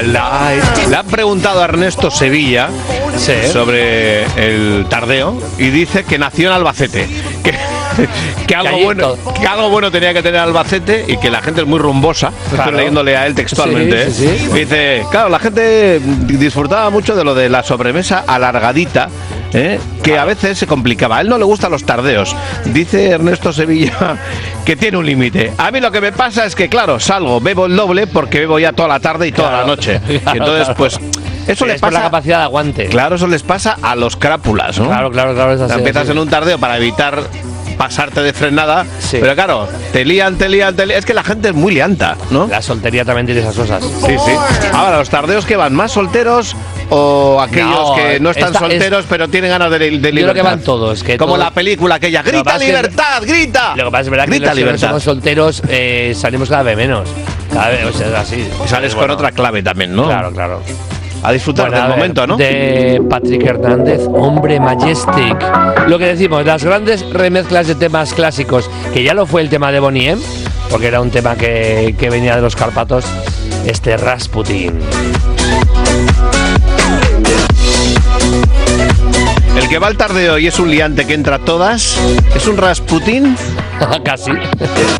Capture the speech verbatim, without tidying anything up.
La, le han preguntado a Ernesto Sevilla Sí. sobre el tardeo y dice que nació en Albacete. Que, que, algo Gallito. bueno, que algo bueno tenía que tener Albacete y que la gente es muy rumbosa. Claro. Estoy leyéndole a él textualmente. Sí, ¿eh? sí, sí. Dice, claro, la gente disfrutaba mucho de lo de la sobremesa alargadita. ¿Eh? Que a veces se complicaba. A él no le gustan los tardeos. Dice Ernesto Sevilla que tiene un límite. A mí lo que me pasa es que, claro, salgo, bebo el doble porque bebo ya toda la tarde y toda Claro, la noche. claro, Y entonces, claro. pues, eso Es les por la pasa. capacidad de aguante. Claro, eso les pasa a los crápulas, ¿no? Claro, claro, claro. Es O así, sea, empiezas así. en un tardeo para evitar pasarte de frenada, Sí. pero claro, te lían, te lían, te lían. Es que la gente es muy lianta, ¿no? La soltería también tiene esas cosas. Sí, sí. Ahora, los tardeos que van más solteros o aquellos No, que no están esta- solteros es- pero tienen ganas de, de libertad. Yo creo que van todos. Que Como todos- la película aquella, Lo que grita pasa es que- libertad, grita. Lo que pasa es verdad que grita los que no libertad. somos solteros eh, salimos cada vez menos. Cada vez, o sea, es así. Y sales Bueno, con otra clave también, ¿no? Claro, claro. A disfrutar Bueno, a del ver, momento, ¿no? De Patrick Hernández, Hombre Majestic. Lo que decimos, las grandes remezclas de temas clásicos, que ya lo fue el tema de Bonnie M, porque era un tema que, que venía de los Cárpatos, este Rasputin. El que va al tardeo y es un liante que entra a todas, ¿es un Rasputín? Casi.